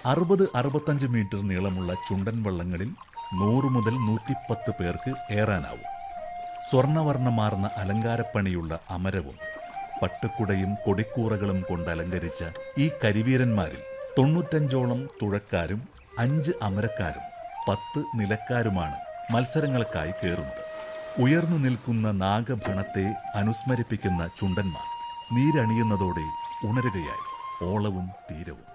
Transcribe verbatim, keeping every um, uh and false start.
അറുപത് അറുപത്തഞ്ച് മീറ്റർ നീളമുള്ള ചുണ്ടൻ വള്ളങ്ങളിൽ നൂറ് മുതൽ നൂറ്റിപ്പത്ത് പേർക്ക് ഏറാനാവും. സ്വർണവർണ്ണമാർന്ന അലങ്കാരപ്പണിയുള്ള അമരവും പട്ടുക്കുടയും കൊടിക്കൂറകളും കൊണ്ട് അലങ്കരിച്ച ഈ കരിവീരന്മാരിൽ തൊണ്ണൂറ്റഞ്ചോളം തുഴക്കാരും അഞ്ച് അമരക്കാരും പത്ത് നിലക്കാരുമാണ് മത്സരങ്ങൾക്കായി കയറുന്നത്. ഉയർന്നു നിൽക്കുന്ന നാഗഭണത്തെ അനുസ്മരിപ്പിക്കുന്ന ചുണ്ടന്മാർ നീരണിയുന്നതോടെ ഉണരുകയായി ഓളവും തീരവും.